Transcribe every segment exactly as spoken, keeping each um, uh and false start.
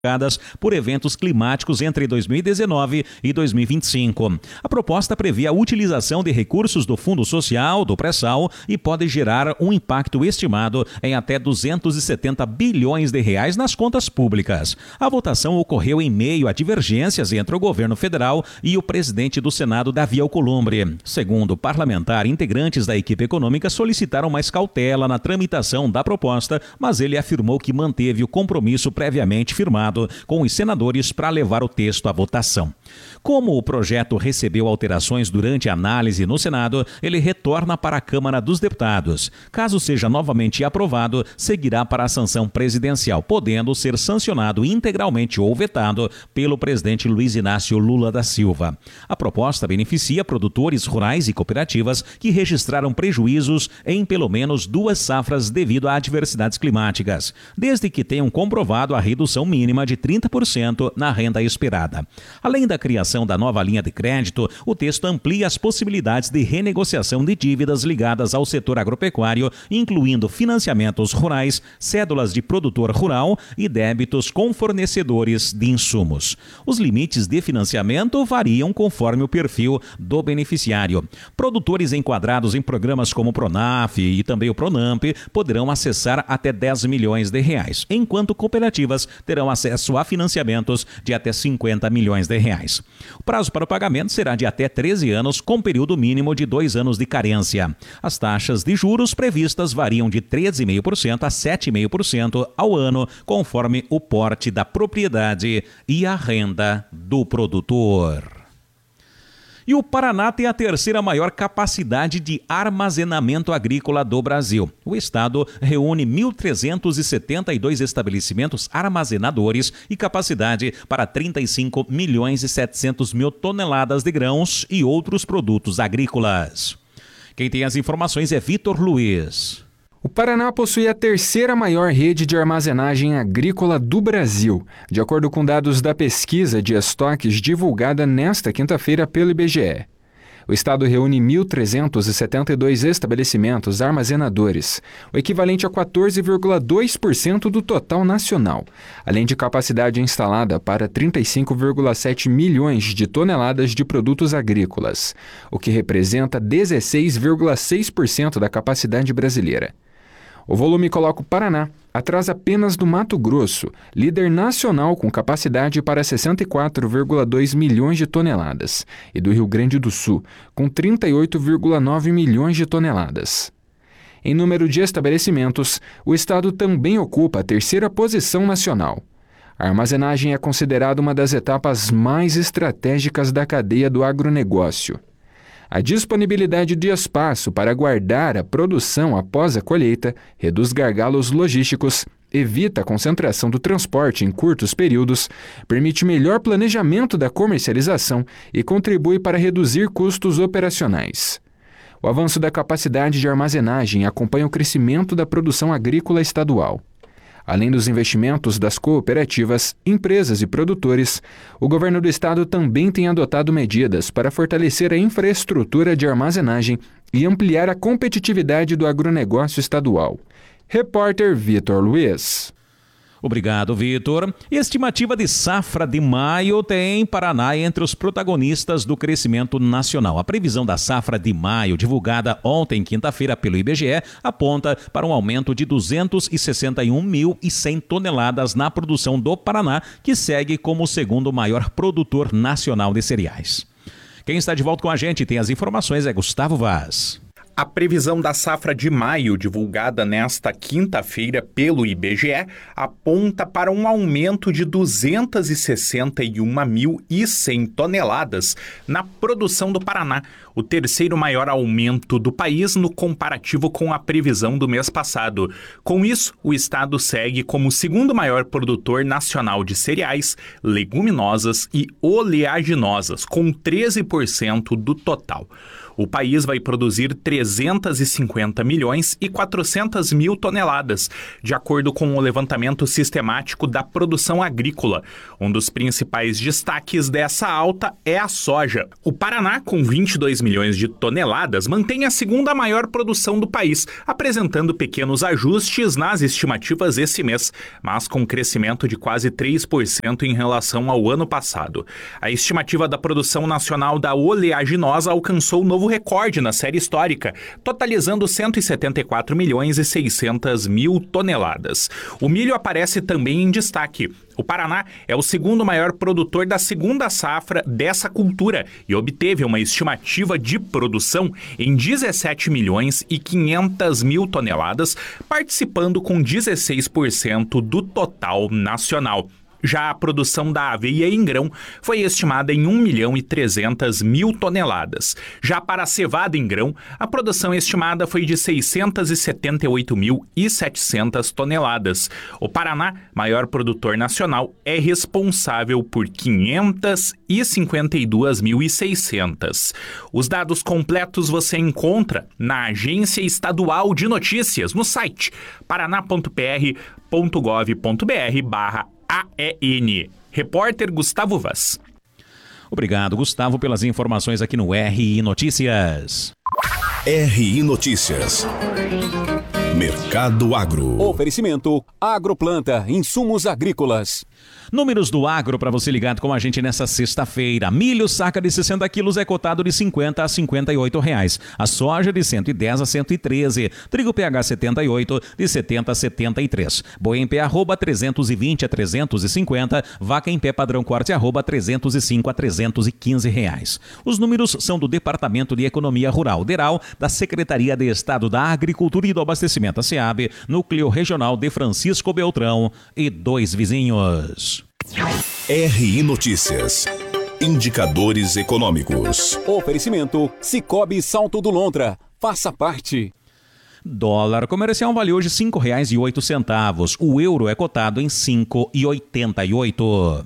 por eventos climáticos entre dois mil e dezenove e dois mil e vinte e cinco. A proposta prevê a utilização de recursos do Fundo Social, do pré-sal, e pode gerar um impacto estimado em até duzentos e setenta bilhões de reais nas contas públicas. A votação ocorreu em meio a divergências entre o governo federal e o presidente do Senado, Davi Alcolumbre. Segundo o parlamentar, integrantes da equipe econômica solicitaram mais cautela na tramitação da proposta, mas ele afirmou que manteve o compromisso previamente firmado com os senadores para levar o texto à votação. Como o projeto recebeu alterações durante a análise no Senado, ele retorna para a Câmara dos Deputados. Caso seja novamente aprovado, seguirá para a sanção presidencial, podendo ser sancionado integralmente ou vetado pelo presidente Luiz Inácio Lula da Silva. A proposta beneficia produtores rurais e cooperativas que registraram prejuízos em pelo menos duas safras devido a adversidades climáticas, desde que tenham comprovado a redução mínima de trinta por cento na renda esperada. Além da criação da nova linha de crédito, o texto amplia as possibilidades de renegociação de dívidas ligadas ao setor agropecuário, incluindo financiamentos rurais, cédulas de produtor rural e débitos com fornecedores de insumos. Os limites de financiamento variam conforme o perfil do beneficiário. Produtores enquadrados em programas como o Pronaf e também o Pronamp poderão acessar até dez milhões de reais, enquanto cooperativas terão acesso a financiamentos de até cinquenta milhões de reais. O prazo para o pagamento será de até treze anos, com período mínimo de dois anos de carência. As taxas de juros previstas variam de treze vírgula cinco por cento a sete vírgula cinco por cento ao ano, conforme o porte da propriedade e a renda do produtor. E o Paraná tem a terceira maior capacidade de armazenamento agrícola do Brasil. O estado reúne mil trezentos e setenta e dois estabelecimentos armazenadores e capacidade para trinta e cinco milhões e setecentos mil toneladas de grãos e outros produtos agrícolas. Quem tem as informações é Vitor Luiz. O Paraná possui a terceira maior rede de armazenagem agrícola do Brasil, de acordo com dados da pesquisa de estoques divulgada nesta quinta-feira pelo I B G E. O estado reúne mil trezentos e setenta e dois estabelecimentos armazenadores, o equivalente a quatorze vírgula dois por cento do total nacional, além de capacidade instalada para trinta e cinco vírgula sete milhões de toneladas de produtos agrícolas, o que representa dezesseis vírgula seis por cento da capacidade brasileira. O volume coloca o Paraná atrás apenas do Mato Grosso, líder nacional com capacidade para sessenta e quatro vírgula dois milhões de toneladas, e do Rio Grande do Sul, com trinta e oito vírgula nove milhões de toneladas. Em número de estabelecimentos, o estado também ocupa a terceira posição nacional. A armazenagem é considerada uma das etapas mais estratégicas da cadeia do agronegócio. A disponibilidade de espaço para guardar a produção após a colheita reduz gargalos logísticos, evita a concentração do transporte em curtos períodos, permite melhor planejamento da comercialização e contribui para reduzir custos operacionais. O avanço da capacidade de armazenagem acompanha o crescimento da produção agrícola estadual. Além dos investimentos das cooperativas, empresas e produtores, o governo do estado também tem adotado medidas para fortalecer a infraestrutura de armazenagem e ampliar a competitividade do agronegócio estadual. Repórter Vitor Luiz. Obrigado, Vitor. Estimativa de safra de maio tem Paraná entre os protagonistas do crescimento nacional. A previsão da safra de maio, divulgada ontem, quinta-feira, pelo I B G E, aponta para um aumento de duzentos e sessenta e um mil e cem toneladas na produção do Paraná, que segue como o segundo maior produtor nacional de cereais. Quem está de volta com a gente e tem as informações é Gustavo Vaz. A previsão da safra de maio, divulgada nesta quinta-feira pelo I B G E, aponta para um aumento de duzentos e sessenta e um mil e cem toneladas na produção do Paraná, o terceiro maior aumento do país no comparativo com a previsão do mês passado. Com isso, o estado segue como o segundo maior produtor nacional de cereais, leguminosas e oleaginosas, com treze por cento do total. O país vai produzir trezentos e cinquenta milhões e quatrocentas mil toneladas, de acordo com o levantamento sistemático da produção agrícola. Um dos principais destaques dessa alta é a soja. O Paraná, com vinte e dois dois milhões de toneladas, mantém a segunda maior produção do país, apresentando pequenos ajustes nas estimativas esse mês, mas com crescimento de quase três por cento em relação ao ano passado. A estimativa da produção nacional da oleaginosa alcançou um novo recorde na série histórica, totalizando cento e setenta e quatro milhões e seiscentas mil toneladas. O milho aparece também em destaque. O Paraná é o segundo maior produtor da segunda safra dessa cultura e obteve uma estimativa de produção em dezessete milhões e quinhentas mil toneladas, participando com dezesseis por cento do total nacional. Já a produção da aveia em grão foi estimada em um milhão e trezentas mil toneladas. Já para a cevada em grão, a produção estimada foi de seiscentas e setenta e oito mil e setecentas toneladas. O Paraná, maior produtor nacional, é responsável por quinhentas e cinquenta e duas mil e seiscentas. Os dados completos você encontra na Agência Estadual de Notícias, no site paraná ponto p r ponto gov ponto b r barra A E N. Repórter Gustavo Vaz. Obrigado, Gustavo, pelas informações aqui no R I Notícias. R I Notícias. Mercado Agro. Oferecimento Agroplanta, insumos agrícolas. Números do agro para você ligado com a gente nessa sexta-feira. Milho saca de sessenta quilos é cotado de cinquenta a cinquenta e oito reais. A soja de cento e dez a cento e treze. Trigo P H setenta e oito de setenta a setenta e três. Boi em pé arroba trezentos e vinte a trezentos e cinquenta. Vaca em pé padrão corte arroba trezentos e cinco a trezentos e quinze reais. Os números são do Departamento de Economia Rural, DERAL, da Secretaria de Estado da Agricultura e do Abastecimento, a SEAB, Núcleo Regional de Francisco Beltrão e dois vizinhos. R I Notícias. Indicadores econômicos. Oferecimento Cicobi Salto do Lontra. Faça parte. Dólar comercial vale hoje cinco reais e oito centavos. O euro é cotado em cinco reais e oitenta e oito.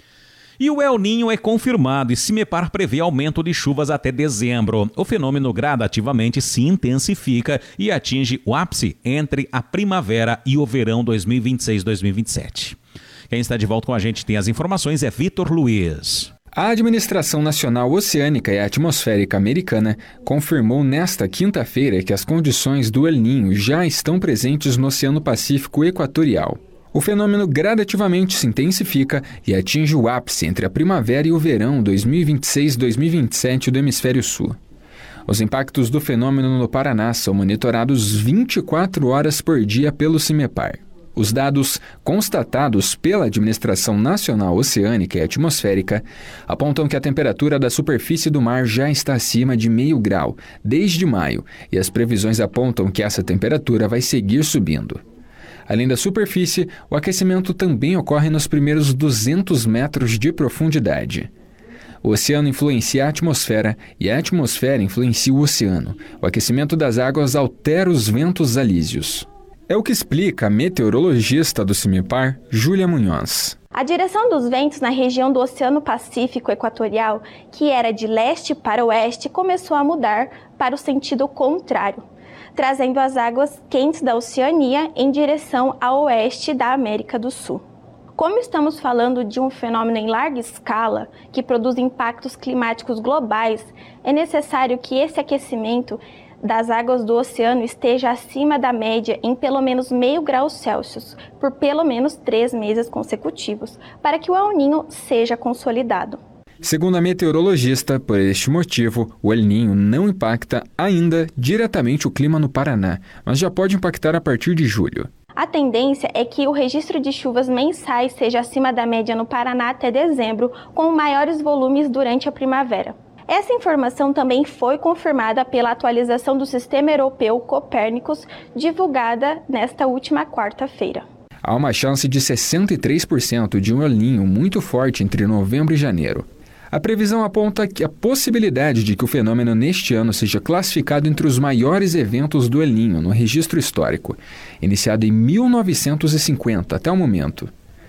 E o El Niño é confirmado e CIMEPAR prevê aumento de chuvas até dezembro. O fenômeno gradativamente se intensifica e atinge o ápice entre a primavera e o verão dois mil e vinte e seis dois mil e vinte e sete. Quem está de volta com a gente tem as informações é Vitor Luiz. A Administração Nacional Oceânica e Atmosférica Americana confirmou nesta quinta-feira que as condições do El Niño já estão presentes no Oceano Pacífico Equatorial. O fenômeno gradativamente se intensifica e atinge o ápice entre a primavera e o verão dois mil e vinte e seis dois mil e vinte e sete do Hemisfério Sul. Os impactos do fenômeno no Paraná são monitorados vinte e quatro horas por dia pelo CIMEPAR. Os dados constatados pela Administração Nacional Oceânica e Atmosférica apontam que a temperatura da superfície do mar já está acima de meio grau desde maio e as previsões apontam que essa temperatura vai seguir subindo. Além da superfície, o aquecimento também ocorre nos primeiros duzentos metros de profundidade. O oceano influencia a atmosfera e a atmosfera influencia o oceano. O aquecimento das águas altera os ventos alísios. É o que explica a meteorologista do CIMEPAR, Júlia Munhoz. A direção dos ventos na região do Oceano Pacífico Equatorial, que era de leste para oeste, começou a mudar para o sentido contrário, trazendo as águas quentes da Oceania em direção a oeste da América do Sul. Como estamos falando de um fenômeno em larga escala, que produz impactos climáticos globais, é necessário que esse aquecimento das águas do oceano esteja acima da média em pelo menos meio grau Celsius, por pelo menos três meses consecutivos, para que o El Niño seja consolidado. Segundo a meteorologista, por este motivo, o El Niño não impacta ainda diretamente o clima no Paraná, mas já pode impactar a partir de julho. A tendência é que o registro de chuvas mensais seja acima da média no Paraná até dezembro, com maiores volumes durante a primavera. Essa informação também foi confirmada pela atualização do Sistema Europeu Copérnicos, divulgada nesta última quarta-feira. Há uma chance de sessenta e três por cento de um El Niño muito forte entre novembro e janeiro. A previsão aponta que a possibilidade de que o fenômeno neste ano seja classificado entre os maiores eventos do El Niño no registro histórico, iniciado em mil novecentos e cinquenta até o momento.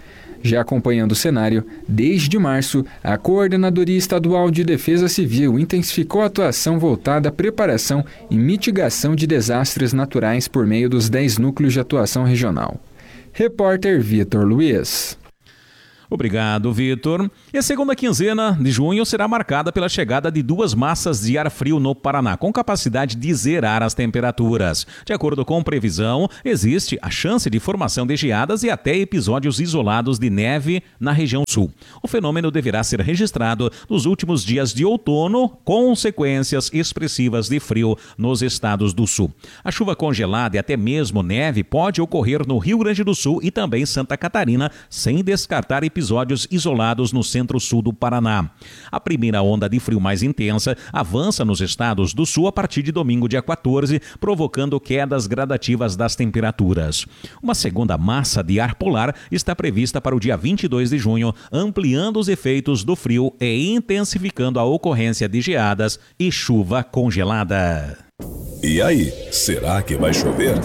Já acompanhando o cenário, desde março, a Coordenadoria Estadual de Defesa Civil intensificou a atuação voltada à preparação e mitigação de desastres naturais por meio dos dez núcleos de atuação regional. Repórter Vitor Luiz. Obrigado, Vitor. E a segunda quinzena de junho será marcada pela chegada de duas massas de ar frio no Paraná, com capacidade de zerar as temperaturas. De acordo com previsão, existe a chance de formação de geadas e até episódios isolados de neve na região sul. O fenômeno deverá ser registrado nos últimos dias de outono, com consequências expressivas de frio nos estados do sul. A chuva congelada e até mesmo neve pode ocorrer no Rio Grande do Sul e também Santa Catarina, sem descartar episódios isolados no centro-sul do Paraná. A primeira onda de frio mais intensa avança nos estados do sul a partir de domingo, dia quatorze, provocando quedas gradativas das temperaturas. Uma segunda massa de ar polar está prevista para o dia vinte e dois de junho, ampliando os efeitos do frio e intensificando a ocorrência de geadas e chuva congelada. E aí, será que vai chover?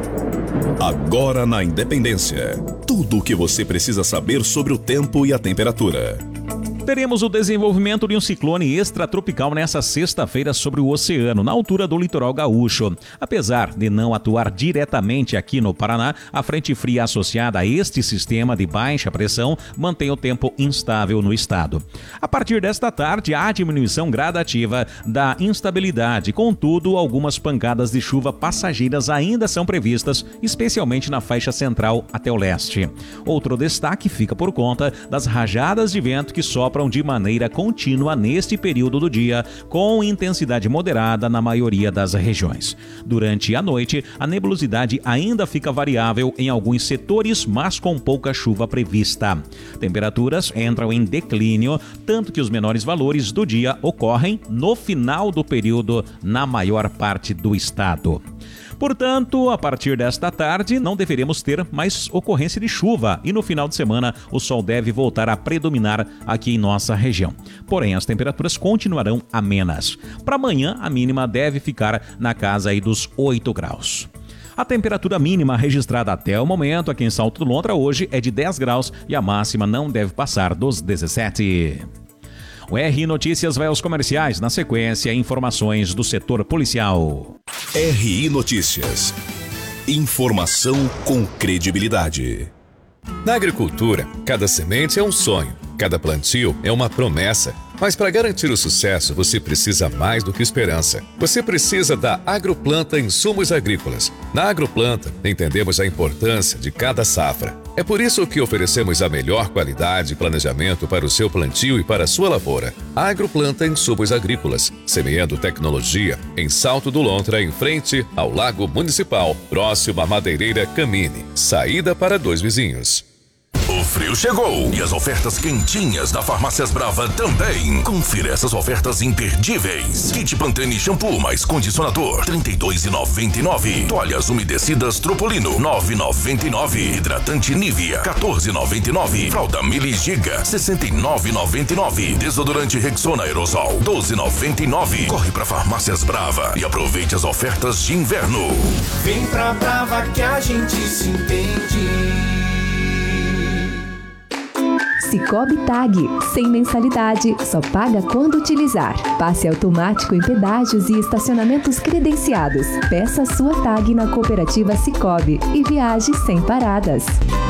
Agora na Independência, tudo o que você precisa saber sobre o tempo e a temperatura. Teremos o desenvolvimento de um ciclone extratropical nesta sexta-feira sobre o oceano, na altura do litoral gaúcho. Apesar de não atuar diretamente aqui no Paraná, a frente fria associada a este sistema de baixa pressão mantém o tempo instável no estado. A partir desta tarde, há diminuição gradativa da instabilidade. Contudo, algumas pancadas de chuva passageiras ainda são previstas, especialmente na faixa central até o leste. Outro destaque fica por conta das rajadas de vento que sopram de maneira contínua neste período do dia, com intensidade moderada na maioria das regiões. Durante a noite, a nebulosidade ainda fica variável em alguns setores, mas com pouca chuva prevista. Temperaturas entram em declínio, tanto que os menores valores do dia ocorrem no final do período na maior parte do estado. Portanto, a partir desta tarde, não deveremos ter mais ocorrência de chuva e no final de semana o sol deve voltar a predominar aqui em nossa região. Porém, as temperaturas continuarão amenas. Para amanhã, a mínima deve ficar na casa aí dos oito graus. A temperatura mínima registrada até o momento aqui em Salto do Lontra hoje é de dez graus e a máxima não deve passar dos dezessete. O R Notícias vai aos comerciais. Na sequência, informações do setor policial. R I Notícias. Informação com credibilidade. Na agricultura, cada semente é um sonho, cada plantio é uma promessa. Mas para garantir o sucesso, você precisa mais do que esperança. Você precisa da Agroplanta Insumos Agrícolas. Na Agroplanta, entendemos a importância de cada safra. É por isso que oferecemos a melhor qualidade e planejamento para o seu plantio e para a sua lavoura. Agroplanta Insumos Agrícolas, semeando tecnologia em Salto do Lontra, em frente ao Lago Municipal, próximo à Madeireira Camine. Saída para dois vizinhos. O frio chegou e as ofertas quentinhas da Farmácias Brava também. Confira essas ofertas imperdíveis. Kit Pantene shampoo mais condicionador, trinta e dois reais e noventa e nove centavos. Toalhas umedecidas Tropolino, nove reais e noventa e nove centavos. Hidratante Nivea, quatorze reais e noventa e nove centavos. Fralda Mili Giga, sessenta e nove reais e noventa e nove centavos. Desodorante Rexona Aerosol, doze reais e noventa e nove centavos. Corre pra Farmácias Brava e aproveite as ofertas de inverno. Vem pra Brava que a gente se entende. Sicoob Tag, sem mensalidade, só paga quando utilizar. Passe automático em pedágios e estacionamentos credenciados. Peça sua tag na cooperativa Sicoob e viaje sem paradas.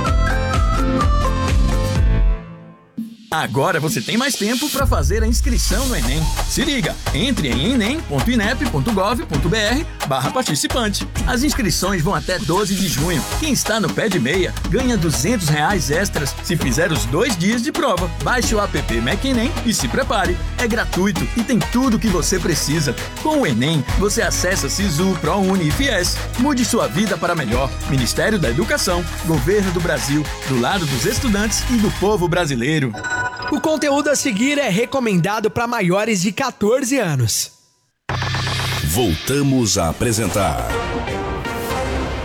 Agora você tem mais tempo para fazer a inscrição no Enem. Se liga, entre em enem ponto inep ponto gov ponto br barra participante. As inscrições vão até doze de junho. Quem está no pé de meia ganha duzentos reais extras se fizer os dois dias de prova. Baixe o app Mac Enem e se prepare. É gratuito e tem tudo o que você precisa. Com o Enem, você acessa Sisu, ProUni e Fies. Mude sua vida para melhor. Ministério da Educação, Governo do Brasil, do lado dos estudantes e do povo brasileiro. O conteúdo a seguir é recomendado para maiores de quatorze anos. Voltamos a apresentar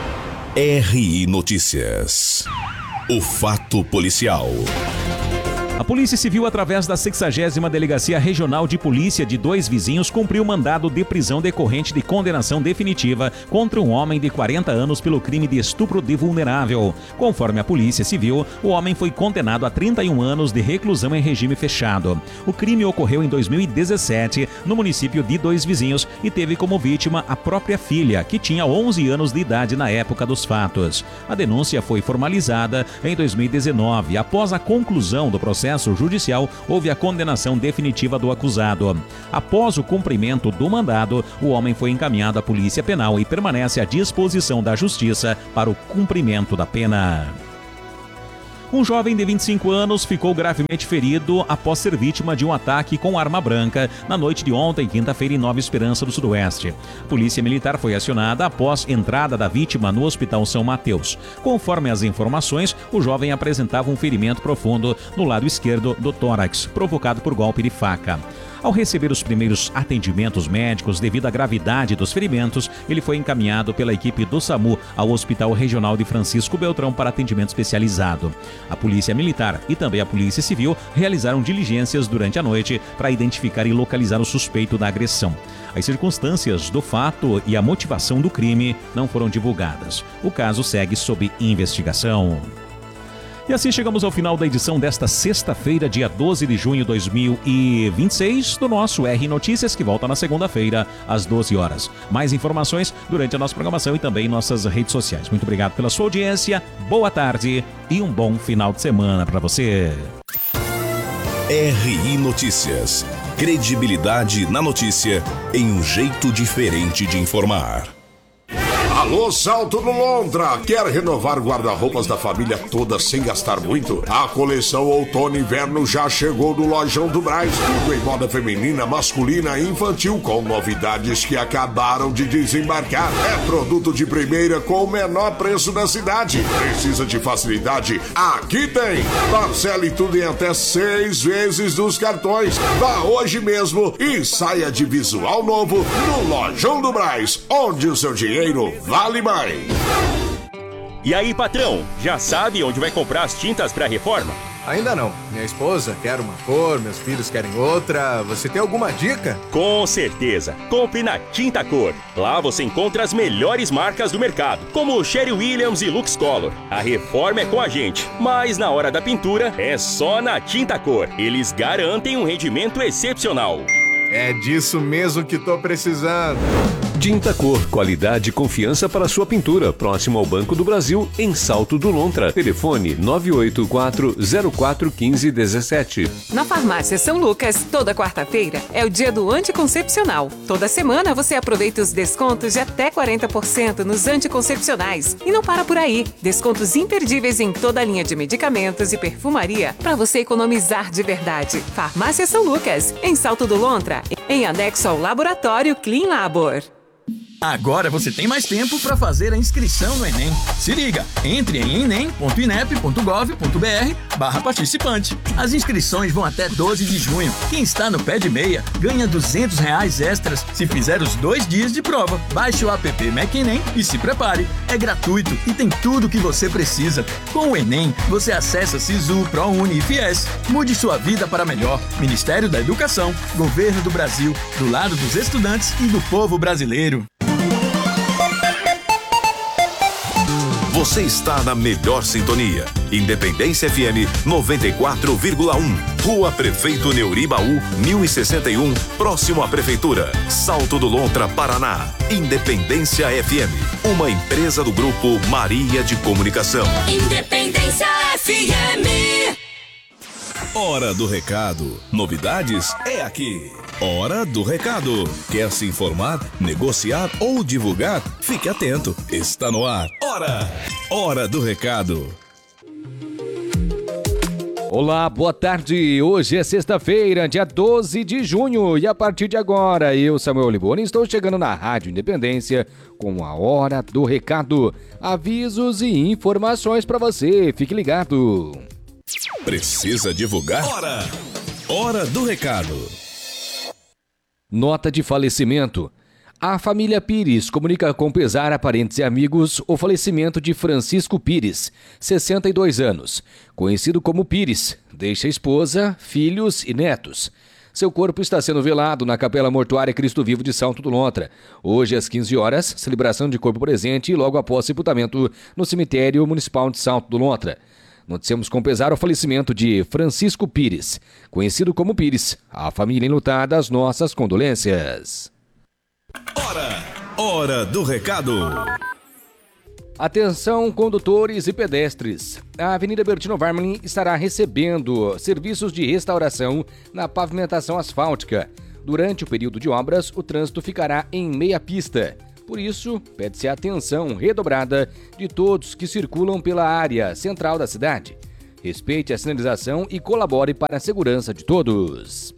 R I Notícias. O fato policial. A Polícia Civil, através da sexagésima Delegacia Regional de Polícia de Dois Vizinhos, cumpriu mandado de prisão decorrente de condenação definitiva contra um homem de quarenta anos pelo crime de estupro de vulnerável. Conforme a Polícia Civil, o homem foi condenado a trinta e um anos de reclusão em regime fechado. O crime ocorreu em dois mil e dezessete, no município de Dois Vizinhos, e teve como vítima a própria filha, que tinha onze anos de idade na época dos fatos. A denúncia foi formalizada em dois mil e dezenove. Após a conclusão do processo judicial, houve a condenação definitiva do acusado. Após o cumprimento do mandado, o homem foi encaminhado à Polícia Penal e permanece à disposição da Justiça para o cumprimento da pena. Um jovem de vinte e cinco anos ficou gravemente ferido após ser vítima de um ataque com arma branca na noite de ontem, quinta-feira, em Nova Esperança do Sudoeste. A Polícia Militar foi acionada após entrada da vítima no Hospital São Mateus. Conforme as informações, o jovem apresentava um ferimento profundo no lado esquerdo do tórax, provocado por golpe de faca. Ao receber os primeiros atendimentos médicos devido à gravidade dos ferimentos, ele foi encaminhado pela equipe do SAMU ao Hospital Regional de Francisco Beltrão para atendimento especializado. A Polícia Militar e também a Polícia Civil realizaram diligências durante a noite para identificar e localizar o suspeito da agressão. As circunstâncias do fato e a motivação do crime não foram divulgadas. O caso segue sob investigação. E assim chegamos ao final da edição desta sexta-feira, dia doze de junho de dois mil e vinte e seis, do nosso R Notícias, que volta na segunda-feira, às doze horas. Mais informações durante a nossa programação e também em nossas redes sociais. Muito obrigado pela sua audiência, boa tarde e um bom final de semana para você. R I Notícias. Credibilidade na notícia em um jeito diferente de informar. Alô, Salto do Lontra! Quer renovar guarda-roupas da família toda sem gastar muito? A coleção Outono e Inverno já chegou no Lojão do Brás. Tudo em moda feminina, masculina e infantil, com novidades que acabaram de desembarcar. É produto de primeira com o menor preço da cidade. Precisa de facilidade? Aqui tem! Parcele tudo em até seis vezes dos cartões. Vá hoje mesmo e saia de visual novo no Lojão do Brás, onde o seu dinheiro vale mais. E aí, patrão, já sabe onde vai comprar as tintas para reforma? Ainda não. Minha esposa quer uma cor, meus filhos querem outra. Você tem alguma dica? Com certeza. Compre na Tinta Cor. Lá você encontra as melhores marcas do mercado, como Sherry Williams e Lux Color. A reforma é com a gente, mas na hora da pintura é só na Tinta Cor. Eles garantem um rendimento excepcional. É disso mesmo que tô precisando. Tinta Cor, qualidade e confiança para sua pintura. Próximo ao Banco do Brasil, em Salto do Lontra. Telefone nove oito quatro zero quatro um cinco um sete. Na Farmácia São Lucas, toda quarta-feira é o dia do anticoncepcional. Toda semana você aproveita os descontos de até quarenta por cento nos anticoncepcionais. E não para por aí. Descontos imperdíveis em toda a linha de medicamentos e perfumaria para você economizar de verdade. Farmácia São Lucas, em Salto do Lontra, em anexo ao Laboratório Clean Labor. Agora você tem mais tempo para fazer a inscrição no Enem. Se liga, entre em enem ponto inep ponto gov ponto br barra participante. As inscrições vão até doze de junho. Quem está no pé de meia ganha duzentos reais extras se fizer os dois dias de prova. Baixe o app Mac Enem e se prepare. É gratuito e tem tudo o que você precisa. Com o Enem, você acessa Sisu, ProUni e Fies. Mude sua vida para melhor. Ministério da Educação, Governo do Brasil, do lado dos estudantes e do povo brasileiro. Você está na melhor sintonia. Independência F M noventa e quatro vírgula um. Rua Prefeito Neuribaú, mil e sessenta e um, próximo à Prefeitura. Salto do Lontra, Paraná. Independência F M, uma empresa do Grupo Maria de Comunicação. Independência F M. Hora do recado. Novidades é aqui. Hora do recado. Quer se informar, negociar ou divulgar? Fique atento. Está no ar. Hora. Hora do recado. Olá, boa tarde. Hoje é sexta-feira, dia doze de junho. E a partir de agora, eu, Samuel Liboni, estou chegando na Rádio Independência com a Hora do Recado. Avisos e informações para você. Fique ligado. Precisa divulgar? Hora. Hora do recado. Nota de falecimento. A família Pires comunica com pesar a parentes e amigos o falecimento de Francisco Pires, sessenta e dois anos, conhecido como Pires, deixa esposa, filhos e netos. Seu corpo está sendo velado na Capela Mortuária Cristo Vivo de Salto do Lontra. Hoje, às quinze horas, celebração de corpo presente e logo após sepultamento no cemitério municipal de Salto do Lontra. Noticiamos com pesar o falecimento de Francisco Pires, conhecido como Pires. A família enlutada, as nossas condolências. Hora, hora do recado. Atenção, condutores e pedestres. A Avenida Bertino Varmlin estará recebendo serviços de restauração na pavimentação asfáltica. Durante o período de obras, o trânsito ficará em meia pista. Por isso, pede-se atenção redobrada de todos que circulam pela área central da cidade. Respeite a sinalização e colabore para a segurança de todos.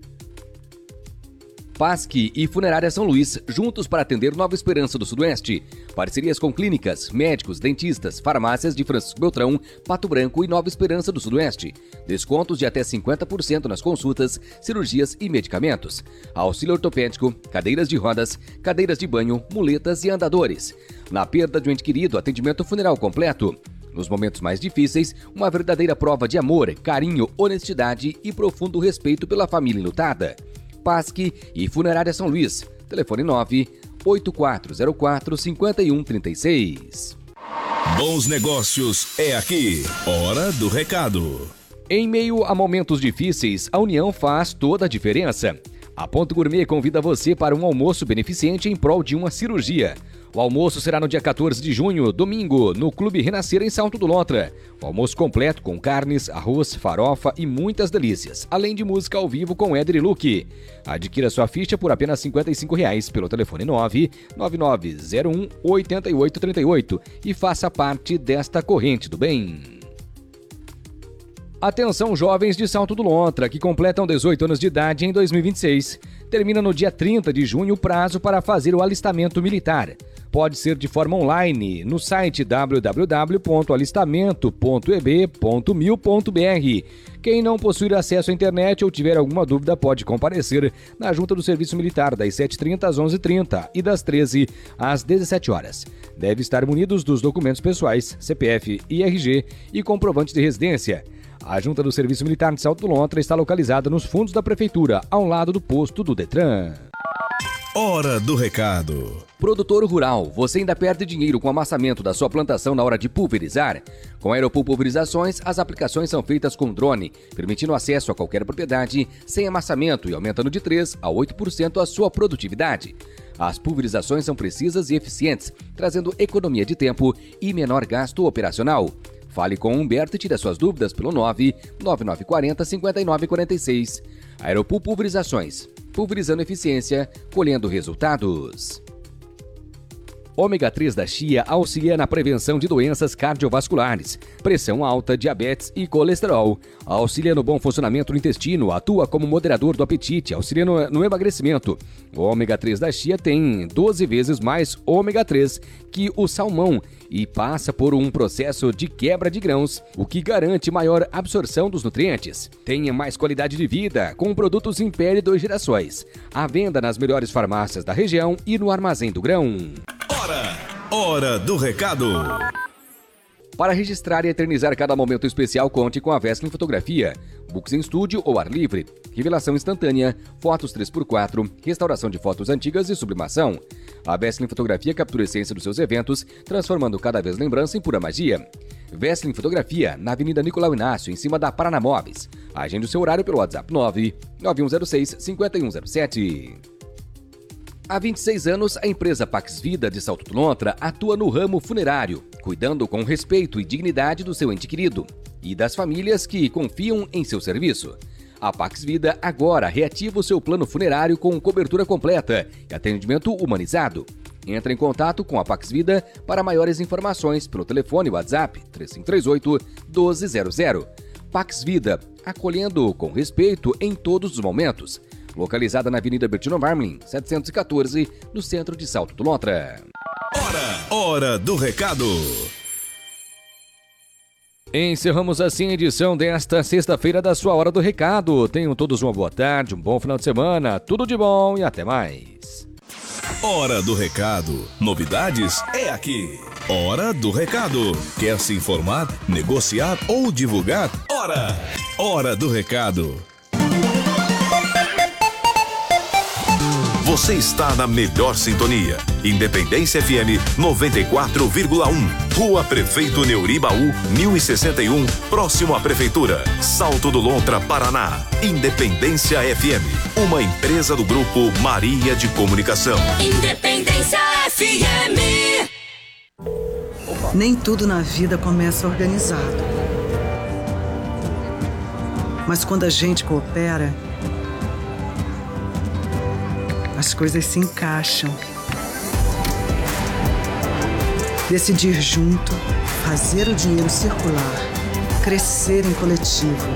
Pasque e Funerária São Luís, juntos para atender Nova Esperança do Sudoeste. Parcerias com clínicas, médicos, dentistas, farmácias de Francisco Beltrão, Pato Branco e Nova Esperança do Sudoeste. Descontos de até cinquenta por cento nas consultas, cirurgias e medicamentos. Auxílio ortopédico, cadeiras de rodas, cadeiras de banho, muletas e andadores. Na perda de um ente querido, atendimento funeral completo. Nos momentos mais difíceis, uma verdadeira prova de amor, carinho, honestidade e profundo respeito pela família enlutada. Pasque e Funerária São Luís. Telefone nove oito quatro zero quatro cinco um três seis. Bons negócios é aqui. Hora do recado. Em meio a momentos difíceis, a união faz toda a diferença. A Ponto Gourmet convida você para um almoço beneficente em prol de uma cirurgia. O almoço será no dia quatorze de junho, domingo, no Clube Renascer em Salto do Lontra. O almoço completo com carnes, arroz, farofa e muitas delícias, além de música ao vivo com Éder e Luke. Adquira sua ficha por apenas cinquenta e cinco reais pelo telefone nove nove nove zero um oito oito três oito e faça parte desta corrente do bem. Atenção, jovens de Salto do Lontra, que completam dezoito anos de idade em dois mil e vinte e seis. Termina no dia trinta de junho o prazo para fazer o alistamento militar. Pode ser de forma online no site w w w ponto alistamento ponto e b ponto mil ponto b r. Quem não possuir acesso à internet ou tiver alguma dúvida pode comparecer na Junta do Serviço Militar das sete e trinta às onze e trinta e das treze às dezessete horas. Deve estar munidos dos documentos pessoais, C P F e R G e comprovante de residência. A Junta do Serviço Militar de Salto do Lontra está localizada nos fundos da Prefeitura, ao lado do posto do Detran. Hora do recado. Produtor rural, você ainda perde dinheiro com o amassamento da sua plantação na hora de pulverizar? Com a Aeropool Pulverizações, as aplicações são feitas com drone, permitindo acesso a qualquer propriedade, sem amassamento e aumentando de três a oito por cento a sua produtividade. As pulverizações são precisas e eficientes, trazendo economia de tempo e menor gasto operacional. Fale com o Humberto e tire suas dúvidas pelo nove nove nove quatro zero cinco nove quatro seis. Aeropool Pulverizações. Pulverizando eficiência, colhendo resultados. Ômega três da chia auxilia na prevenção de doenças cardiovasculares, pressão alta, diabetes e colesterol. Auxilia no bom funcionamento do intestino, atua como moderador do apetite, auxilia no, no emagrecimento. O ômega três da chia tem doze vezes mais ômega três que o salmão e passa por um processo de quebra de grãos, o que garante maior absorção dos nutrientes. Tenha mais qualidade de vida com produtos Império Dois Gerações. À venda nas melhores farmácias da região e no Armazém do Grão. Hora, hora do recado. Para registrar e eternizar cada momento especial, conte com a Vestlin Fotografia. Books em estúdio ou ar livre, revelação instantânea, fotos três por quatro, restauração de fotos antigas e sublimação. A Vestlin Fotografia captura a essência dos seus eventos, transformando cada vez lembrança em pura magia. Vestlin Fotografia, na Avenida Nicolau Inácio, em cima da Paraná Móveis. Agende o seu horário pelo WhatsApp nove nove um zero seis cinco um zero sete. Há vinte e seis anos, a empresa Pax Vida de Salto do Lontra atua no ramo funerário, cuidando com respeito e dignidade do seu ente querido e das famílias que confiam em seu serviço. A Pax Vida agora reativa o seu plano funerário com cobertura completa e atendimento humanizado. Entre em contato com a Pax Vida para maiores informações pelo telefone WhatsApp três cinco três oito um dois zero zero. Pax Vida, acolhendo com respeito em todos os momentos. Localizada na Avenida Bertino Varmlin, setecentos e quatorze, no centro de Salto do Lontra. Hora, hora do recado. Encerramos assim a edição desta sexta-feira da sua Hora do Recado. Tenham todos uma boa tarde, um bom final de semana, tudo de bom e até mais. Hora do Recado. Novidades é aqui. Hora do Recado. Quer se informar, negociar ou divulgar? Hora! Hora do recado. Você está na melhor sintonia. Independência F M noventa e quatro vírgula um. Rua Prefeito Neuribaú, mil e sessenta e um, próximo à Prefeitura. Salto do Lontra, Paraná. Independência F M, uma empresa do Grupo Maria de Comunicação. Independência F M. Nem tudo na vida começa organizado. Mas quando a gente coopera, as coisas se encaixam. Decidir junto, fazer o dinheiro circular, crescer em coletivo.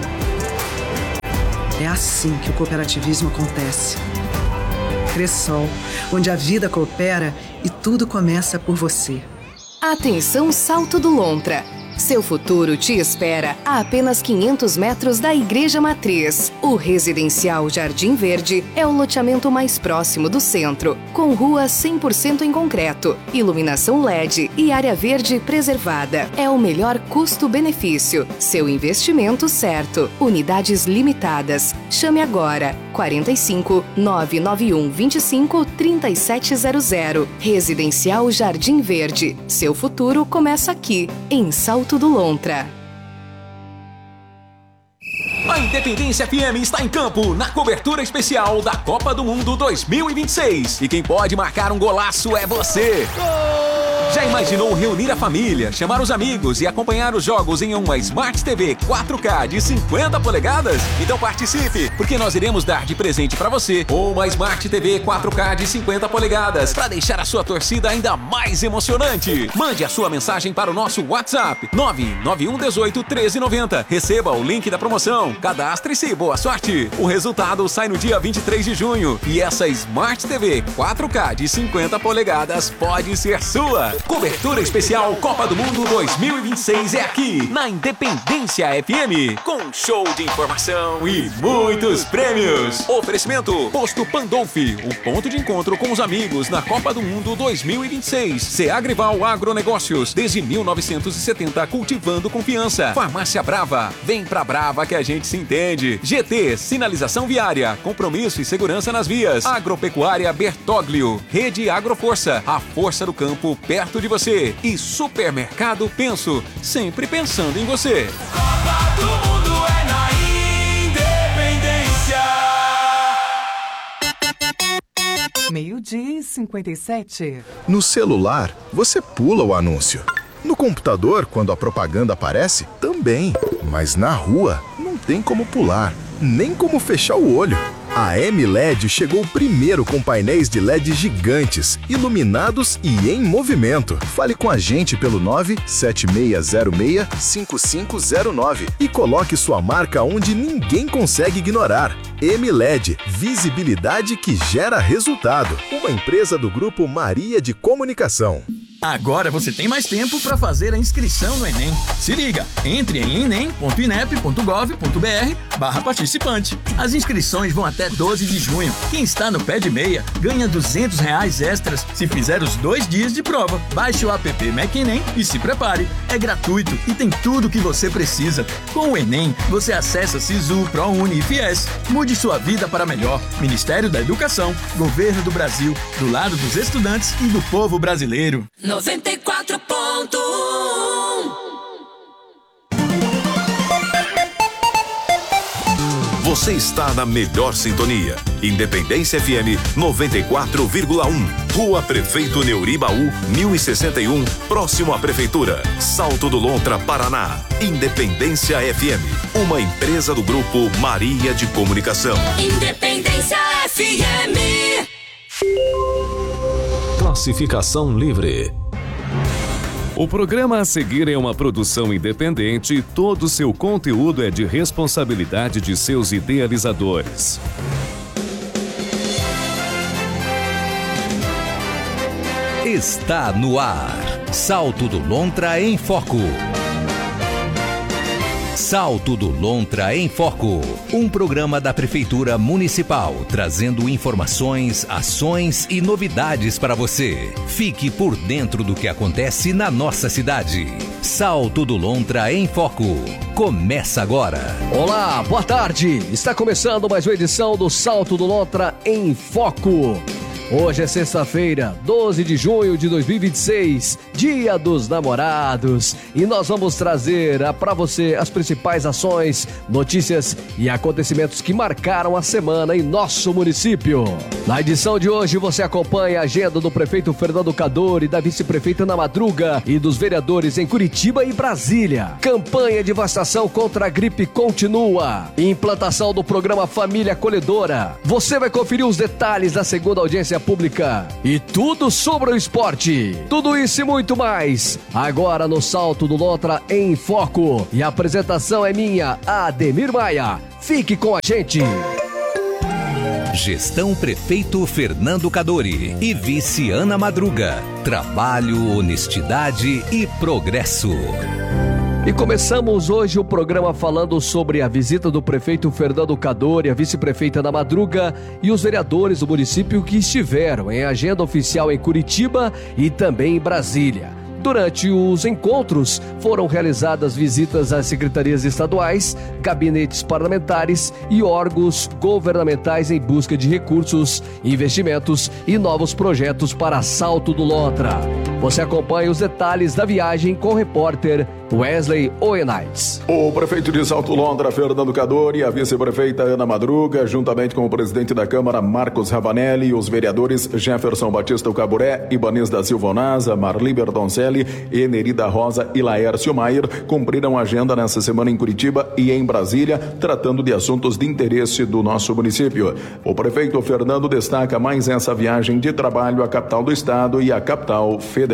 É assim que o cooperativismo acontece. Cressol, onde a vida coopera e tudo começa por você. Atenção Salto do Lontra. Seu futuro te espera a apenas quinhentos metros da Igreja Matriz. O residencial Jardim Verde é o loteamento mais próximo do centro, com rua cem por cento em concreto, iluminação L E D e área verde preservada. É o melhor custo-benefício. Seu investimento certo. Unidades limitadas. Chame agora. quarenta e cinco, nove nove um, vinte e cinco, trinta e sete zero zero. Residencial Jardim Verde. Seu futuro começa aqui, em Salto do Lontra. A Independência F M está em campo na cobertura especial da Copa do Mundo dois mil e vinte e seis. E quem pode marcar um golaço é você. Já imaginou reunir a família, chamar os amigos e acompanhar os jogos em uma Smart T V quatro K de cinquenta polegadas? Então participe, porque nós iremos dar de presente para você uma Smart T V quatro K de cinquenta polegadas para deixar a sua torcida ainda mais emocionante. Mande a sua mensagem para o nosso WhatsApp nove nove um um oito, treze noventa. Receba o link da promoção. Cadastre-se e boa sorte. O resultado sai no dia vinte e três de junho e essa Smart T V quatro K de cinquenta polegadas pode ser sua. Cobertura especial Copa do Mundo dois mil e vinte e seis é aqui, na Independência F M, com show de informação e muitos prêmios. Oferecimento Posto Pandolfi, o ponto de encontro com os amigos na Copa do Mundo dois mil e vinte e seis. Seagrival Agronegócios, desde mil novecentos e setenta, cultivando confiança. Farmácia Brava, vem pra Brava que a gente se entende. G T, sinalização viária, compromisso e segurança nas vias. Agropecuária Bertoglio, Rede Agroforça, a força do campo perto de você. E Supermercado Penso, sempre pensando em você. Copa do Mundo é na Independência. Meio-dia e cinquenta e sete. No celular, você pula o anúncio. No computador, quando a propaganda aparece, também. Mas na rua, não tem como pular, nem como fechar o olho. A M L E D chegou primeiro com painéis de L E D gigantes, iluminados e em movimento. Fale com a gente pelo nove sete seis zero seis, cinco cinco zero nove e coloque sua marca onde ninguém consegue ignorar. M L E D, visibilidade que gera resultado. Uma empresa do Grupo Maria de Comunicação. Agora você tem mais tempo para fazer a inscrição no Enem. Se liga, entre em enem ponto inep ponto gov ponto br barra participante. As inscrições vão até doze de junho. Quem está no pé de meia ganha duzentos reais extras se fizer os dois dias de prova. Baixe o app Mac Enem e se prepare. É gratuito e tem tudo o que você precisa. Com o Enem, você acessa Sisu, ProUni e Fies. Mude sua vida para melhor. Ministério da Educação, Governo do Brasil, do lado dos estudantes e do povo brasileiro. noventa e quatro ponto um. Você está na melhor sintonia. Independência F M noventa e quatro vírgula um. Rua Prefeito Neuribaú, mil e sessenta e um, próximo à Prefeitura. Salto do Lontra, Paraná. Independência F M, uma empresa do Grupo Maria de Comunicação. Independência F M. Classificação livre. O programa a seguir é uma produção independente e todo seu conteúdo é de responsabilidade de seus idealizadores. Está no ar. Salto do Lontra em Foco. Salto do Lontra em Foco, um programa da Prefeitura Municipal, trazendo informações, ações e novidades para você. Fique por dentro do que acontece na nossa cidade. Salto do Lontra em Foco. Começa agora. Olá, boa tarde. Está começando mais uma edição do Salto do Lontra em Foco. Hoje é sexta-feira, doze de junho de dois mil e vinte e seis, Dia dos Namorados, e nós vamos trazer para você as principais ações, notícias e acontecimentos que marcaram a semana em nosso município. Na edição de hoje você acompanha a agenda do prefeito Fernando Cadori, da vice-prefeita Ana Madruga e dos vereadores em Curitiba e Brasília. Campanha de vacinação contra a gripe continua. Implantação do programa Família Acolhedora. Você vai conferir os detalhes da segunda audiência pública e tudo sobre o esporte. Tudo isso e muito mais agora no Salto do Lontra em Foco. E a apresentação é minha, Ademir Maia. Fique com a gente. Gestão Prefeito Fernando Cadori e Vice Ana Madruga. Trabalho, honestidade e progresso. E começamos hoje o programa falando sobre a visita do prefeito Fernando Cadori, a vice-prefeita Ana Madruga e os vereadores do município que estiveram em agenda oficial em Curitiba e também em Brasília. Durante os encontros, foram realizadas visitas às secretarias estaduais, gabinetes parlamentares e órgãos governamentais em busca de recursos, investimentos e novos projetos para Salto do Lontra. Você acompanha os detalhes da viagem com o repórter Wesley Oenites. O prefeito de Salto Lontra, Fernando Cadori, a vice-prefeita Ana Madruga, juntamente com o presidente da Câmara, Marcos Ravanelli, e os vereadores Jefferson Batista Caburé, Ibanez da Silva Onaza, Marli Bertoncelli, Enerida Rosa e Laércio Maier, cumpriram a agenda nessa semana em Curitiba e em Brasília, tratando de assuntos de interesse do nosso município. O prefeito Fernando destaca mais essa viagem de trabalho à capital do estado e à capital federal.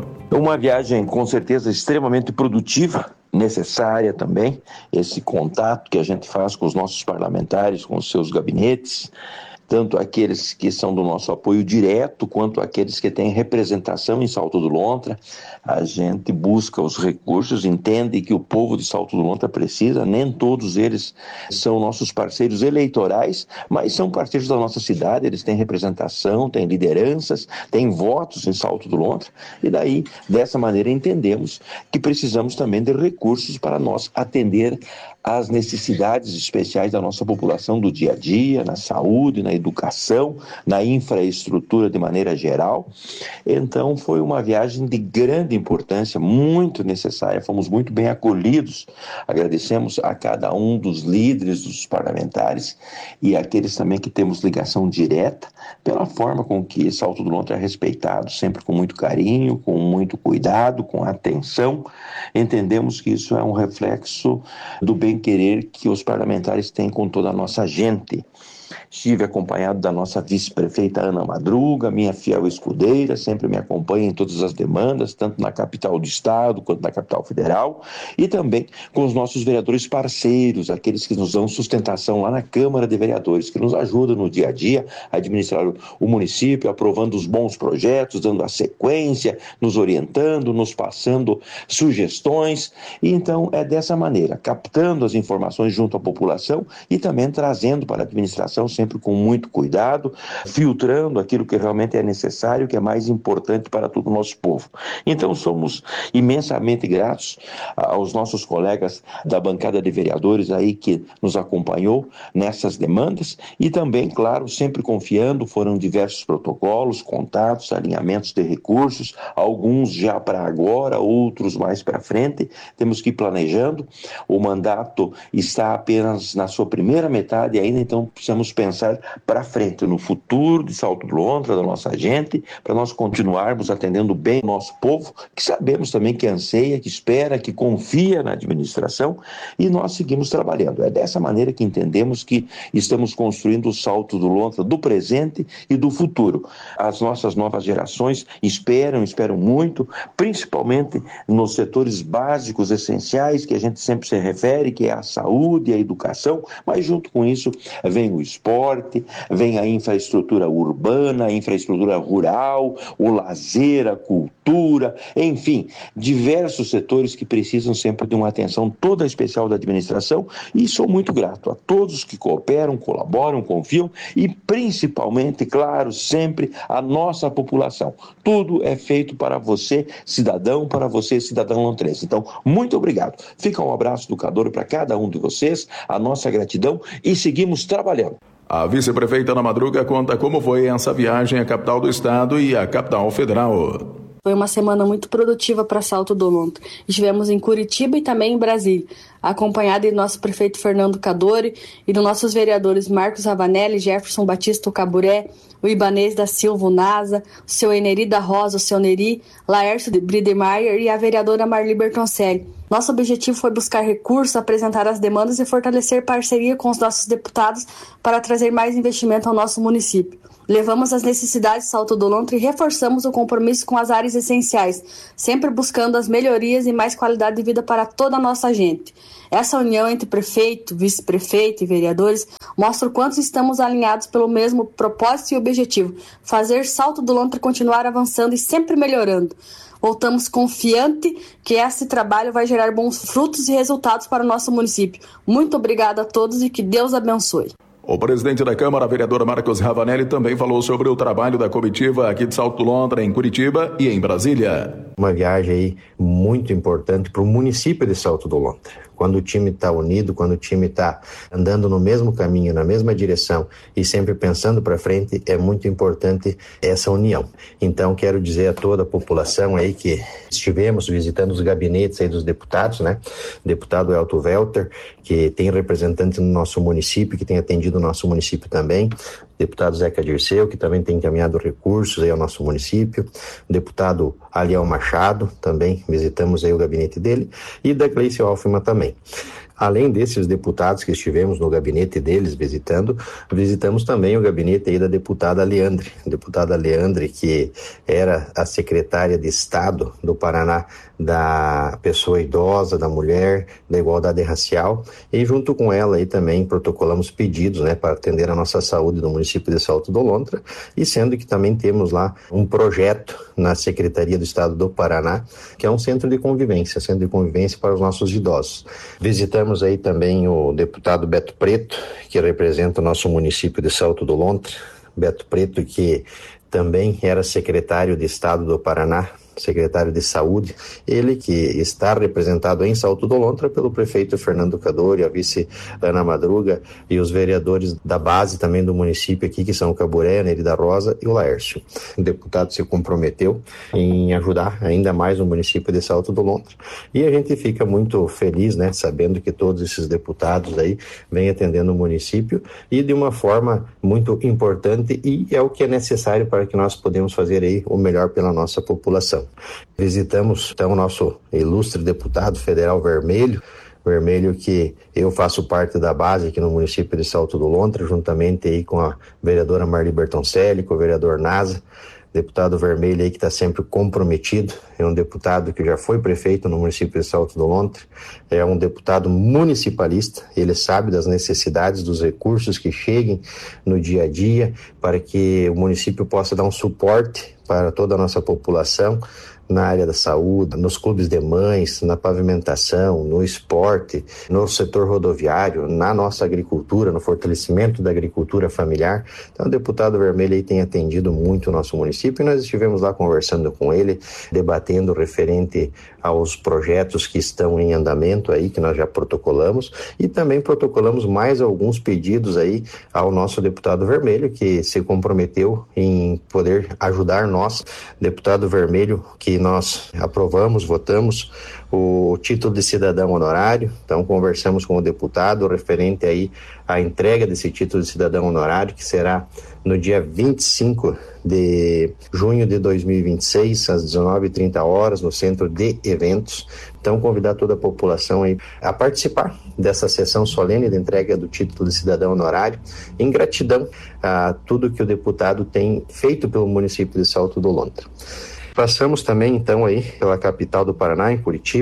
Uma viagem com certeza extremamente produtiva, necessária também, esse contato que a gente faz com os nossos parlamentares, com os seus gabinetes, tanto aqueles que são do nosso apoio direto, quanto aqueles que têm representação em Salto do Lontra. A gente busca os recursos, entende que o povo de Salto do Lontra precisa, nem todos eles são nossos parceiros eleitorais, mas são parceiros da nossa cidade, eles têm representação, têm lideranças, têm votos em Salto do Lontra, e daí, dessa maneira, entendemos que precisamos também de recursos para nós atender às necessidades especiais da nossa população do dia a dia, na saúde, na educação, na infraestrutura de maneira geral. Então foi uma viagem de grande importância, muito necessária, fomos muito bem acolhidos. Agradecemos a cada um dos líderes, dos parlamentares e aqueles também que temos ligação direta, pela forma com que Salto do Lontra é respeitado, sempre com muito carinho, com muito cuidado, com atenção. Entendemos que isso é um reflexo do bem-querer que os parlamentares têm com toda a nossa gente. Estive acompanhado da nossa vice-prefeita Ana Madruga, minha fiel escudeira, sempre me acompanha em todas as demandas, tanto na capital do estado quanto na capital federal, e também com os nossos vereadores parceiros, aqueles que nos dão sustentação lá na Câmara de Vereadores, que nos ajudam no dia a dia a administrar o município, aprovando os bons projetos, dando a sequência, nos orientando, nos passando sugestões. E então é dessa maneira, captando as informações junto à população e também trazendo para a administração sempre com muito cuidado, filtrando aquilo que realmente é necessário, que é mais importante para todo o nosso povo. Então somos imensamente gratos aos nossos colegas da bancada de vereadores aí que nos acompanhou nessas demandas e também, claro, sempre confiando, foram diversos protocolos, contatos, alinhamentos de recursos, alguns já para agora, outros mais para frente, temos que ir planejando. O mandato está apenas na sua primeira metade ainda, então precisamos pensar para frente, no futuro de Salto do Lontra, da nossa gente, para nós continuarmos atendendo bem o nosso povo, que sabemos também que anseia, que espera, que confia na administração, e nós seguimos trabalhando. É dessa maneira que entendemos que estamos construindo o Salto do Lontra do presente e do futuro. As nossas novas gerações esperam, esperam muito, principalmente nos setores básicos, essenciais, que a gente sempre se refere, que é a saúde, a educação, mas junto com isso vem o esporte, esporte, vem a infraestrutura urbana, a infraestrutura rural, o lazer, a cultura, enfim, diversos setores que precisam sempre de uma atenção toda especial da administração, e sou muito grato a todos que cooperam, colaboram, confiam e principalmente, claro, sempre a nossa população. Tudo é feito para você, cidadão, para você, cidadão lontrense. Então, muito obrigado. Fica um abraço do Cadu para cada um de vocês, a nossa gratidão, e seguimos trabalhando. A vice-prefeita Ana Madruga conta como foi essa viagem à capital do estado e à capital federal. Foi uma semana muito produtiva para Salto do Lontra. Estivemos em Curitiba e também em Brasília, acompanhada de nosso prefeito Fernando Cadore e dos nossos vereadores Marcos Ravanelli, Jefferson Batista Caburé, o Ibanez da Silva Nasa, o seu Eneri da Rosa, o seu Neri, Laércio de Bridemeyer e a vereadora Marli Bertoncelli. Nosso objetivo foi buscar recursos, apresentar as demandas e fortalecer parceria com os nossos deputados para trazer mais investimento ao nosso município. Levamos as necessidades de Salto do Lontra e reforçamos o compromisso com as áreas essenciais, sempre buscando as melhorias e mais qualidade de vida para toda a nossa gente. Essa união entre prefeito, vice-prefeito e vereadores mostra o quanto estamos alinhados pelo mesmo propósito e objetivo: fazer Salto do Lontra continuar avançando e sempre melhorando. Voltamos confiante que esse trabalho vai gerar bons frutos e resultados para o nosso município. Muito obrigada a todos e que Deus abençoe. O presidente da Câmara, vereador Marcos Ravanelli, também falou sobre o trabalho da comitiva aqui de Salto do Lontra, em Curitiba e em Brasília. Uma viagem aí muito importante para o município de Salto do Lontra. Quando o time está unido, quando o time está andando no mesmo caminho, na mesma direção e sempre pensando para frente, é muito importante essa união. Então, quero dizer a toda a população aí que estivemos visitando os gabinetes aí dos deputados, né? Deputado Elton Welter, que tem representante no nosso município, que tem atendido o nosso município também. Deputado Zeca Dirceu, que também tem encaminhado recursos aí ao nosso município. Deputado Aliel Machado, também visitamos aí o gabinete dele. E da Gleice Alfima também. Além desses deputados que estivemos no gabinete deles visitando, visitamos também o gabinete aí da deputada Leandre. Deputada Leandre, que era a secretária de Estado do Paraná da pessoa idosa, da mulher, da igualdade racial, e junto com ela aí também protocolamos pedidos, né, para atender a nossa saúde do município de Salto do Lontra, e sendo que também temos lá um projeto na Secretaria do Estado do Paraná, que é um centro de convivência, centro de convivência para os nossos idosos. Visitamos aí também o deputado Beto Preto, que representa o nosso município de Salto do Lontra. Beto Preto, que também era secretário de Estado do Paraná, secretário de Saúde, ele que está representado em Salto do Lontra pelo prefeito Fernando Cadore, a vice Ana Madruga e os vereadores da base também do município aqui, que são o Caburé, Neri da Rosa e o Laércio. O deputado se comprometeu em ajudar ainda mais o município de Salto do Lontra, e a gente fica muito feliz, né, sabendo que todos esses deputados aí vêm atendendo o município e de uma forma muito importante, e é o que é necessário para que nós podemos fazer aí o melhor pela nossa população. Visitamos então o nosso ilustre deputado federal Vermelho, Vermelho que eu faço parte da base aqui no município de Salto do Lontra, juntamente aí com a vereadora Marli Bertoncelli, com o vereador Nasa. Deputado Vermelho aí que está sempre comprometido, é um deputado que já foi prefeito no município de Salto do Lontra, é um deputado municipalista, ele sabe das necessidades, dos recursos que cheguem no dia a dia para que o município possa dar um suporte para toda a nossa população na área da saúde, nos clubes de mães, na pavimentação, no esporte, no setor rodoviário, na nossa agricultura, no fortalecimento da agricultura familiar. Então, o deputado Vermelho aí tem atendido muito o nosso município, e nós estivemos lá conversando com ele, debatendo referente aos projetos que estão em andamento aí, que nós já protocolamos, e também protocolamos mais alguns pedidos aí ao nosso deputado Vermelho, que se comprometeu em poder ajudar nós, deputado Vermelho, que nós aprovamos, votamos o título de cidadão honorário. Então conversamos com o deputado referente aí à entrega desse título de cidadão honorário, que será no dia vinte e cinco de junho de dois mil e vinte e seis, às dezenove e trinta horas, no Centro de Eventos. Então, convidar toda a população aí a participar dessa sessão solene de entrega do título de cidadão honorário, em gratidão a tudo que o deputado tem feito pelo município de Salto do Lontra. Passamos também, então, aí pela capital do Paraná, em Curitiba,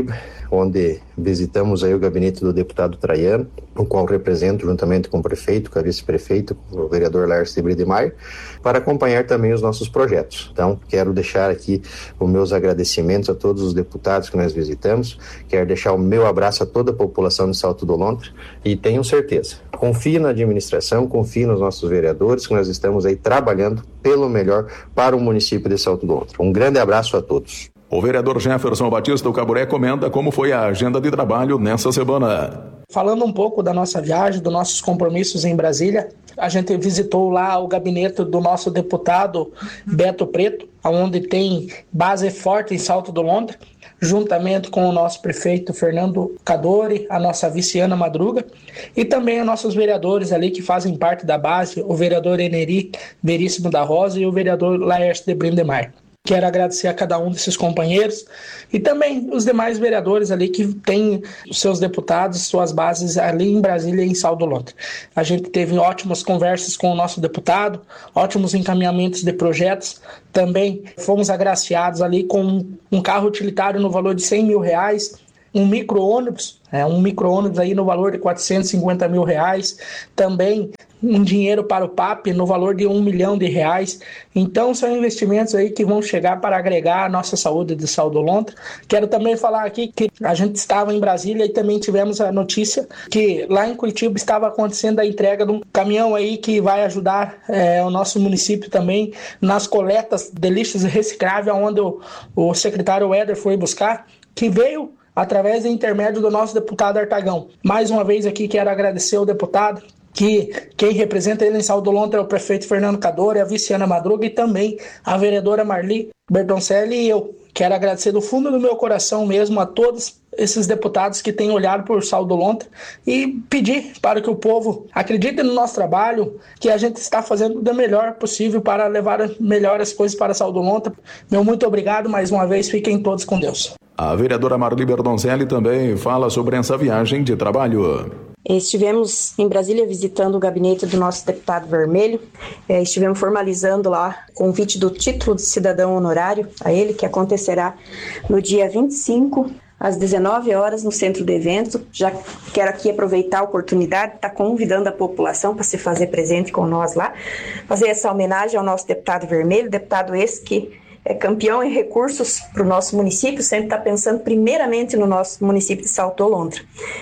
onde visitamos aí o gabinete do deputado Traiano, o qual represento juntamente com o prefeito, com a vice-prefeito, com o vereador Lárcio de Bride Maia, para acompanhar também os nossos projetos. Então, quero deixar aqui os meus agradecimentos a todos os deputados que nós visitamos, quero deixar o meu abraço a toda a população de Salto do Lontra e tenham certeza, confie na administração, confie nos nossos vereadores, que nós estamos aí trabalhando pelo melhor para o município de Salto do Lontra. Um grande abraço a todos. O vereador Jefferson Batista Caburé comenta como foi a agenda de trabalho nessa semana. Falando um pouco da nossa viagem, dos nossos compromissos em Brasília, a gente visitou lá o gabinete do nosso deputado Beto Preto, onde tem base forte em Salto do Lontra, juntamente com o nosso prefeito Fernando Cadore, a nossa vice Ana Madruga, e também os nossos vereadores ali que fazem parte da base, o vereador Eneri Veríssimo da Rosa e o vereador Laércio de Brindemar. Quero agradecer a cada um desses companheiros e também os demais vereadores ali que têm os seus deputados, suas bases ali em Brasília e em Salto do Lontra. A gente teve ótimas conversas com o nosso deputado, ótimos encaminhamentos de projetos. Também fomos agraciados ali com um carro utilitário no valor de cem mil reais, um micro-ônibus, é, um micro-ônibus aí no valor de quatrocentos e cinquenta mil reais, também um dinheiro para o P A P no valor de um milhão de reais. Então são investimentos aí que vão chegar para agregar a nossa saúde de Salto do Lontra. Quero também falar aqui que a gente estava em Brasília e também tivemos a notícia que lá em Curitiba estava acontecendo a entrega de um caminhão aí que vai ajudar é, o nosso município também nas coletas de lixos recicláveis, onde o, o secretário Éder foi buscar, que veio através do intermédio do nosso deputado Artagão. Mais uma vez aqui quero agradecer ao deputado, que quem representa ele em Salto do Lontra é o prefeito Fernando Cadore, a vice Ana Madruga e também a vereadora Marli Bertoncelli e eu. Quero agradecer do fundo do meu coração mesmo a todos esses deputados que têm olhado por Salto do Lontra e pedir para que o povo acredite no nosso trabalho, que a gente está fazendo o melhor possível para levar melhor as coisas para Salto do Lontra. Meu muito obrigado mais uma vez, fiquem todos com Deus. A vereadora Marli Bertoncelli também fala sobre essa viagem de trabalho. Estivemos em Brasília visitando o gabinete do nosso deputado Vermelho, é, estivemos formalizando lá o convite do título de cidadão honorário a ele, que acontecerá no dia vinte e cinco, às dezenove horas, no centro de eventos. Já quero aqui aproveitar a oportunidade de estar convidando a população para se fazer presente com nós lá, fazer essa homenagem ao nosso deputado Vermelho, deputado esse que é campeão em recursos para o nosso município, sempre está pensando primeiramente no nosso município de Salto do Lontra.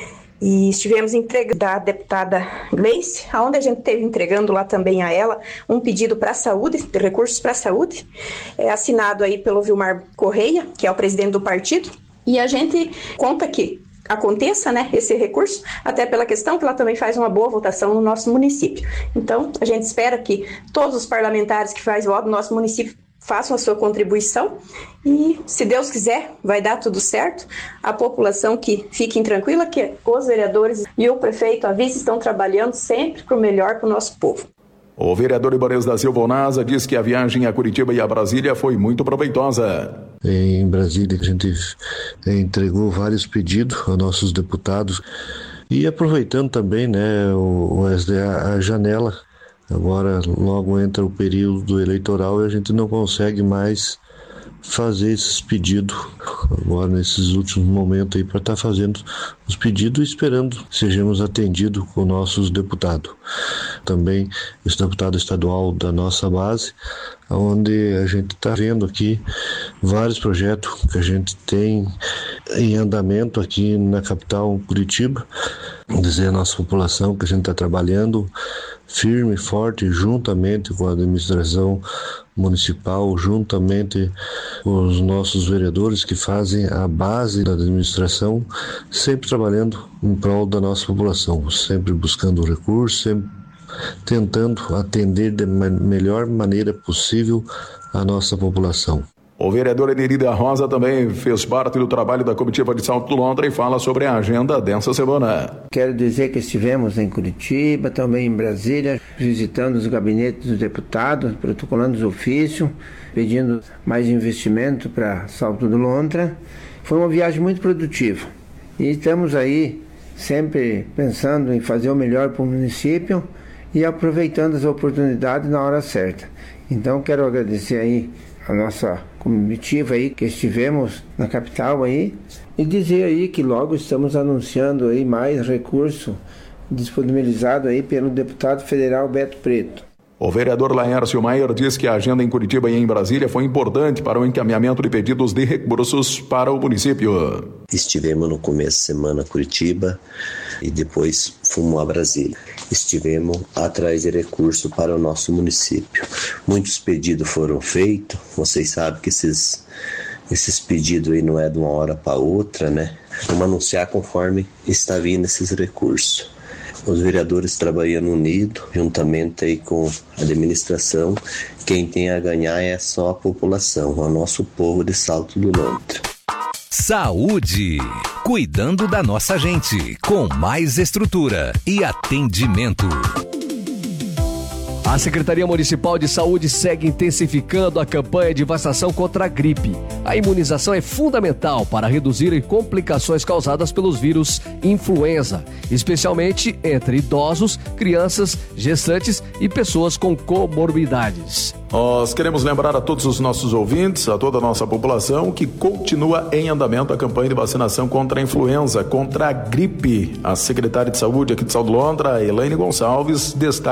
E estivemos entregando da deputada Gleice, onde a gente esteve entregando lá também a ela um pedido para a saúde, de recursos para a saúde, é, assinado aí pelo Vilmar Correia, que é o presidente do partido, e a gente conta que aconteça, né, esse recurso, até pela questão que ela também faz uma boa votação no nosso município. Então, a gente espera que todos os parlamentares que fazem voto no nosso município façam a sua contribuição e, se Deus quiser, vai dar tudo certo. A população que fiquem tranquila, que os vereadores e o prefeito, a vice, estão trabalhando sempre para o melhor para o nosso povo. O vereador Ibanez da Silva Onaza diz que a viagem a Curitiba e a Brasília foi muito proveitosa. Em Brasília a gente entregou vários pedidos aos nossos deputados e aproveitando também, né, o, o S D A, a janela. Agora logo entra o período eleitoral e a gente não consegue mais fazer esses pedidos agora nesses últimos momentos aí para estar tá fazendo os pedidos e esperando sejamos atendidos com nossos deputados. Também esse deputado estadual da nossa base, onde a gente está vendo aqui vários projetos que a gente tem em andamento aqui na capital Curitiba, dizer à nossa população que a gente está trabalhando firme e forte juntamente com a administração municipal, juntamente com os nossos vereadores que fazem a base da administração, sempre trabalhando em prol da nossa população, sempre buscando recursos, sempre tentando atender da melhor maneira possível a nossa população. O vereador Eneri da Rosa também fez parte do trabalho da comitiva de Salto do Lontra e fala sobre a agenda dessa semana. Quero dizer que estivemos em Curitiba, também em Brasília, visitando os gabinetes dos deputados, protocolando os ofícios, pedindo mais investimento para Salto do Lontra. Foi uma viagem muito produtiva e estamos aí sempre pensando em fazer o melhor para o município e aproveitando as oportunidades na hora certa. Então quero agradecer aí a nossa comitiva aí que estivemos na capital aí e dizer aí que logo estamos anunciando aí mais recurso disponibilizado aí pelo deputado federal Beto Preto. O vereador Laércio Maier diz que a agenda em Curitiba e em Brasília foi importante para o encaminhamento de pedidos de recursos para o município. Estivemos no começo de semana em Curitiba e depois fomos a Brasília. Estivemos atrás de recursos para o nosso município. Muitos pedidos foram feitos, vocês sabem que esses, esses pedidos aí não é de uma hora para outra, né? Vamos anunciar conforme está vindo esses recursos. Os vereadores trabalhando unidos, juntamente aí com a administração, quem tem a ganhar é só a população, o nosso povo de Salto do Lontra. Saúde, cuidando da nossa gente, com mais estrutura e atendimento. A Secretaria Municipal de Saúde segue intensificando a campanha de vacinação contra a gripe. A imunização é fundamental para reduzir complicações causadas pelos vírus influenza, especialmente entre idosos, crianças, gestantes e pessoas com comorbidades. Nós queremos lembrar a todos os nossos ouvintes, a toda a nossa população, que continua em andamento a campanha de vacinação contra a influenza, contra a gripe. A secretária de Saúde aqui de Salto do Lontra, Elaine Gonçalves, destaca